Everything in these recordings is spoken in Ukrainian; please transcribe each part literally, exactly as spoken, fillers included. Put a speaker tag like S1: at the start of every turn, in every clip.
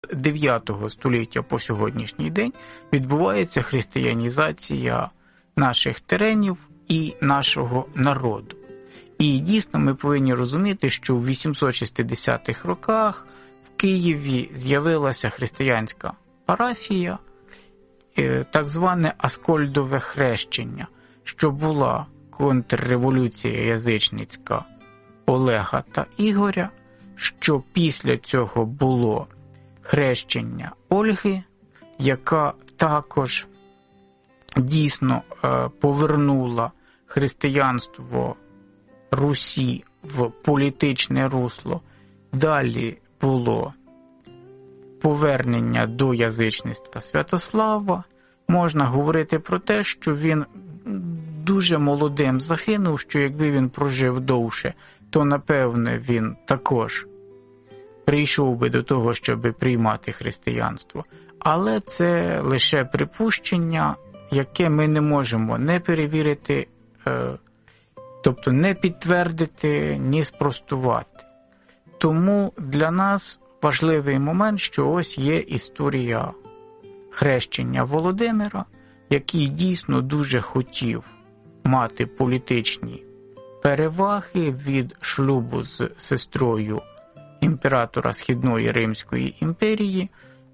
S1: дев'ятого століття по сьогоднішній день відбувається християнізація наших теренів і нашого народу. І дійсно ми повинні розуміти, що в вісімсот шістдесятих роках в Києві з'явилася християнська парафія, так зване Аскольдове хрещення, що була контрреволюція язичницька Олега та Ігоря, що після цього було хрещення Ольги, яка також дійсно повернула християнство Русі в політичне русло. Далі було повернення до язичництва Святослава. Можна говорити про те, що він дуже молодим загинув, що якби він прожив довше, то, напевне, він також прийшов би до того, щоб приймати християнство. Але це лише припущення, яке ми не можемо не перевірити, тобто не підтвердити, ні спростувати. Тому для нас важливий момент, що ось є історія хрещення Володимира, який дійсно дуже хотів мати політичні переваги від шлюбу з сестрою імператора Східної Римської імперії.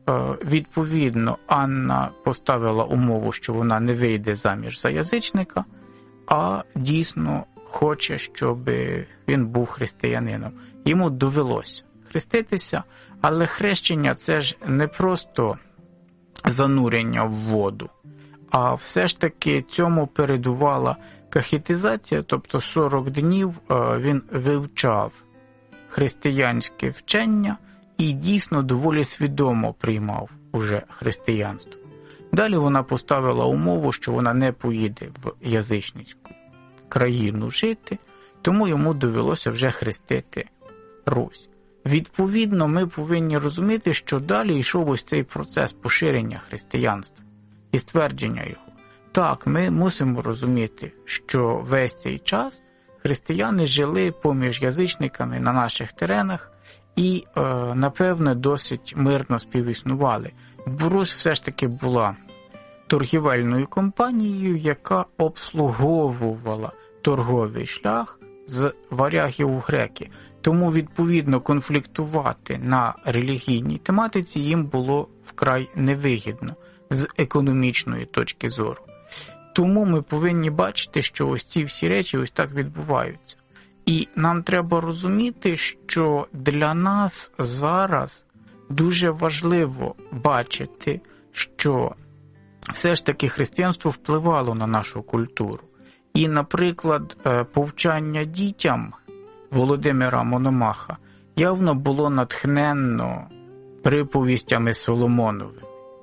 S1: Відповідно, Анна поставила умову, що вона не вийде заміж за язичника, а дійсно хоче, щоб він був християнином. Йому довелося хреститися, але хрещення – це ж не просто занурення в воду, а все ж таки цьому передувала кахетизація, тобто сорок днів він вивчав християнське вчення і дійсно доволі свідомо приймав уже християнство. Далі вона поставила умову, що вона не поїде в язичницьку країну жити, тому йому довелося вже хрестити Русь. Відповідно, ми повинні розуміти, що далі йшов ось цей процес поширення християнства і ствердження його. Так, ми мусимо розуміти, що весь цей час християни жили поміж язичниками на наших теренах і, е, напевне, досить мирно співіснували. Бо Русь все ж таки була торгівельною компанією, яка обслуговувала торговий шлях з варягів у греки. Тому, відповідно, конфліктувати на релігійній тематиці їм було вкрай невигідно з економічної точки зору. Тому ми повинні бачити, що ось ці всі речі ось так відбуваються. І нам треба розуміти, що для нас зараз дуже важливо бачити, що все ж таки християнство впливало на нашу культуру. І, наприклад, повчання дітям Володимира Мономаха явно було натхненно приповістями Соломоновими.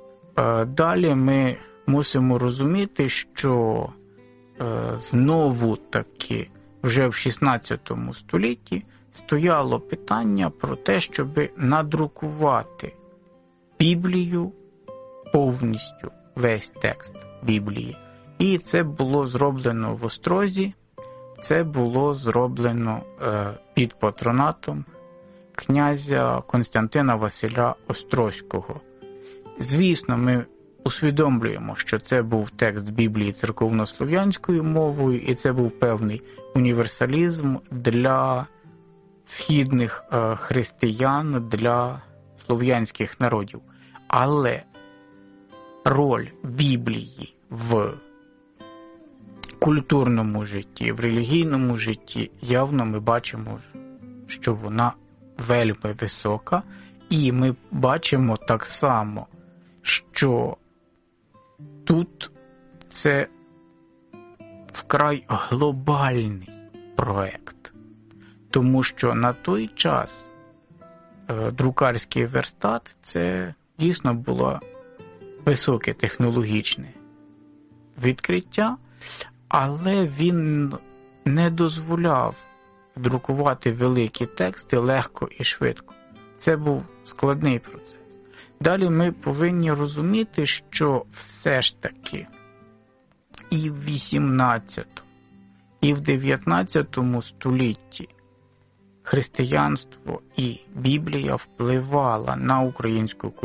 S1: Далі ми мусимо розуміти, що знову таки вже в шістнадцятому столітті стояло питання про те, щоб надрукувати Біблію повністю, весь текст Біблії. І це було зроблено в Острозі, це було зроблено е, під патронатом князя Константина Василя Острозького. Звісно, ми усвідомлюємо, що це був текст Біблії церковнослов'янською мовою, і це був певний універсалізм для східних е, християн, для слов'янських народів. Але роль Біблії в культурному житті, в релігійному житті явно ми бачимо, що вона вельми висока, і ми бачимо так само, що тут це вкрай глобальний проект, тому що на той час е, друкарський верстат – це дійсно було високе технологічне відкриття, але він не дозволяв друкувати великі тексти легко і швидко. Це був складний процес. Далі ми повинні розуміти, що все ж таки і в вісімнадцятому, і в дев'ятнадцятому столітті християнство і Біблія впливала на українську культуру.